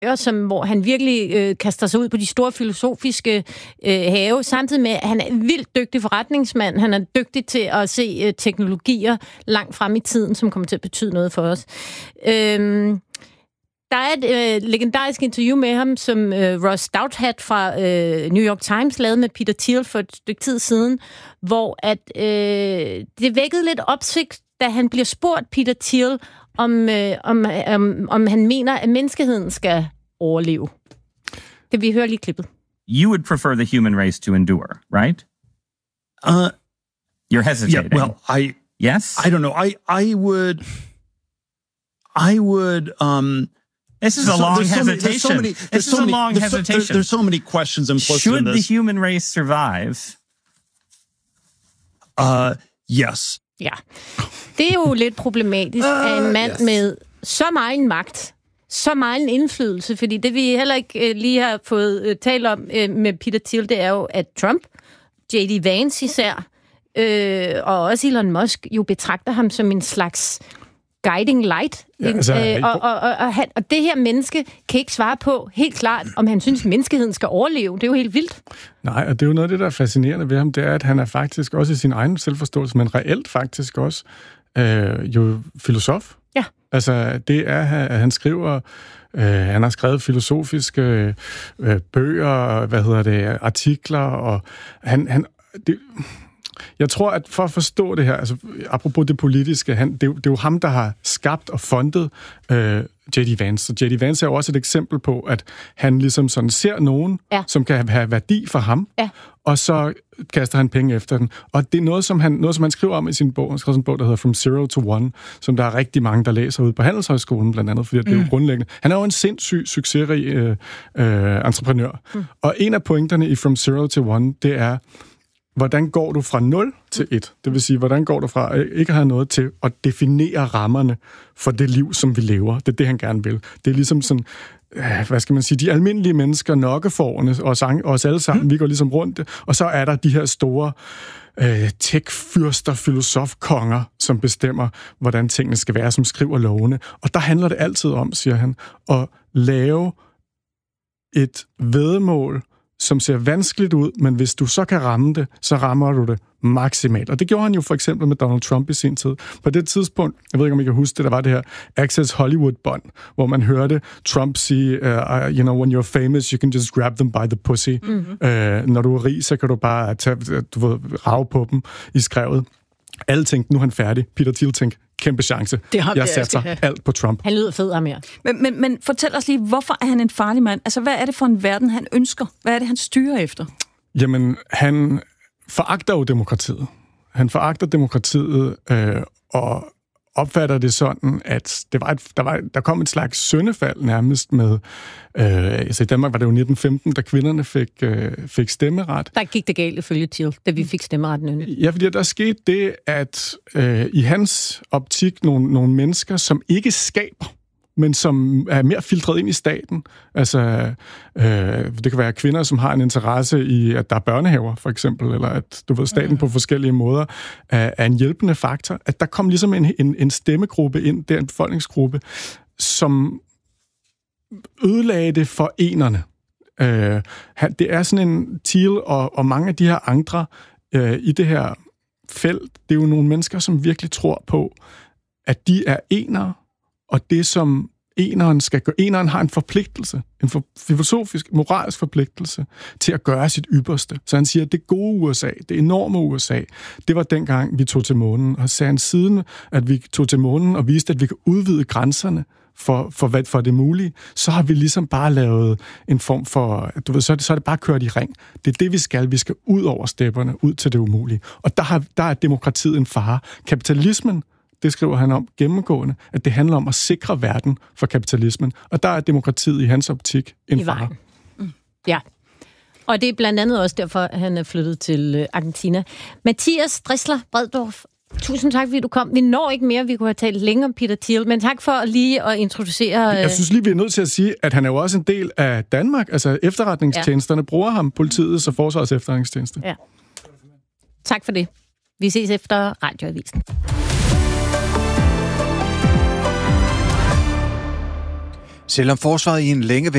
hvor han virkelig kaster sig ud på de store filosofiske have, samtidig med, at han er en vildt dygtig forretningsmand. Han er dygtig til at se teknologier langt frem i tiden, som kommer til at betyde noget for os. Der er et legendarisk interview med ham, som Ross Douthat fra New York Times lavede med Peter Thiel for et stykke tid siden, hvor at, det vækkede lidt opsigt, da han bliver spurgt, Peter Thiel, om han mener, at menneskeheden skal overleve. Kan vi høre lige klippet? You would prefer the human race to endure, right? You're hesitating. Yeah, well, Yes? I don't know. I would. This is a long hesitation. This is a long hesitation. There's so many questions implicit in this. Should the human race survive? Yes. Ja. Det er jo lidt problematisk, at en mand med så meget magt, så meget indflydelse, fordi det vi heller ikke lige har fået talt om med Peter Thiel, det er jo, at Trump, J.D. Vance især, og også Elon Musk jo betragter ham som en slags guiding light. Ja, altså, og det her menneske kan ikke svare på helt klart, om han synes, menneskeheden skal overleve. Det er jo helt vildt. Nej, og det er jo noget af det, der er fascinerende ved ham, det er, at han er faktisk også i sin egen selvforståelse, men reelt faktisk også jo filosof. Ja. Altså, det er, at han skriver... han har skrevet filosofiske bøger, artikler, og jeg tror, at for at forstå det her, altså apropos det politiske, det er jo ham, der har skabt og fundet J.D. Vance. Så J.D. Vance er jo også et eksempel på, at han ligesom sådan ser nogen, som kan have værdi for ham, og så kaster han penge efter den. Og det er noget, som han skriver om i sin bog. Han skriver en bog, der hedder From Zero to One, som der er rigtig mange, der læser ude på Handelshøjskolen, blandt andet, fordi det er jo grundlæggende. Han er jo en sindssyg, succesrig entreprenør. Og en af pointerne i From Zero to One, det er, hvordan går du fra 0 til 1? Det vil sige, hvordan går du fra ikke at have noget til at definere rammerne for det liv, som vi lever? Det er det, han gerne vil. Det er ligesom sådan, hvad skal man sige, de almindelige mennesker, nokkefårene, os alle sammen, vi går ligesom rundt det, og så er der de her store tech-fyrster, filosofkonger, som bestemmer, hvordan tingene skal være, som skriver lovene. Og der handler det altid om, siger han, at lave et væddemål, som ser vanskeligt ud, men hvis du så kan ramme det, så rammer du det maksimalt. Og det gjorde han jo for eksempel med Donald Trump i sin tid. På det tidspunkt, jeg ved ikke, om I kan huske det, der var det her Access Hollywood-bånd, hvor man hørte Trump sige, you know, when you're famous, you can just grab them by the pussy. Når du er rig, så kan du bare rage på dem i skrevet. Alle tænkte, nu er han færdig. Peter Thiel tænkte, kæmpe chance. Jeg satser alt på Trump. Han lyder fed af mere. Men fortæl os lige, hvorfor er han en farlig mand? Altså, hvad er det for en verden, han ønsker? Hvad er det, han styrer efter? Jamen, han foragter jo demokratiet. Han foragter demokratiet og opfatter det sådan, at der kom et slags syndefald nærmest med... altså i Danmark var det jo 1915, da kvinderne fik stemmeret. Der gik det galt ifølge Thiel, da vi fik stemmeretten. Ja, fordi der skete det, at i hans optik nogle mennesker, som ikke skaber, men som er mere filtreret ind i staten. Altså, det kan være kvinder, som har en interesse i, at der er børnehaver, for eksempel, eller at staten på forskellige måder er en hjælpende faktor. At der kom ligesom en stemmegruppe ind, der en befolkningsgruppe, som ødelagde det for enerne. Det er sådan en Thiel og mange af de her andre i det her felt, det er jo nogle mennesker, som virkelig tror på, at de er enere, og det, som eneren skal gøre. Eneren har en forpligtelse, en filosofisk, moralsk forpligtelse til at gøre sit ypperste. Så han siger, at det gode USA, det enorme USA, det var dengang, vi tog til månen. Og sagde han siden, at vi tog til månen og viste, at vi kan udvide grænserne for det mulige, så har vi ligesom bare lavet en form for, så er det bare kørt i ring. Det er det, vi skal. Vi skal ud over stepperne, ud til det umulige. Og der er demokratiet en fare. Kapitalismen, det skriver han om gennemgående, at det handler om at sikre verden for kapitalismen. Og der er demokratiet i hans optik en fare. Ja. Og det er blandt andet også derfor, at han er flyttet til Argentina. Mathias Dressler Bredsdorff, tusind tak, fordi du kom. Vi når ikke mere, vi kunne have talt længere om Peter Thiel, men tak for lige at introducere... Jeg synes lige, vi er nødt til at sige, at han er jo også en del af Danmark. Altså efterretningstjenesterne bruger ham, politiets og forsvarets efterretningstjeneste. Ja. Tak for det. Vi ses efter Radioavisen. Selvom forsvaret i en længe